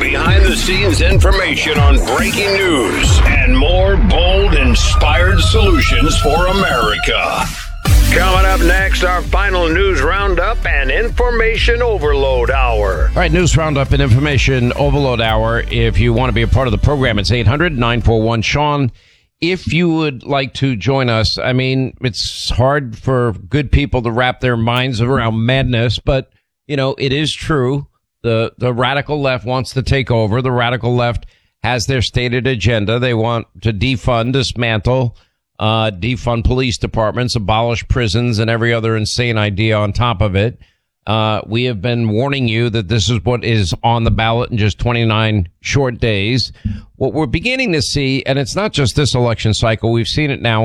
behind-the-scenes information on breaking news and more bold, inspired solutions for America. Coming up next, our final news roundup and information overload hour. All right, news roundup and information overload hour. If you want to be a part of the program, it's 800-941-SEAN. If you would like to join us, I mean, it's hard for good people to wrap their minds around madness, but, you know, it is true. The radical left wants to take over. The radical left has their stated agenda. They want to defund, dismantle, defund police departments, abolish prisons, and every other insane idea on top of it. We have been warning you that this is what is on the ballot in just 29 short days. What we're beginning to see, and it's not just this election cycle, we've seen it now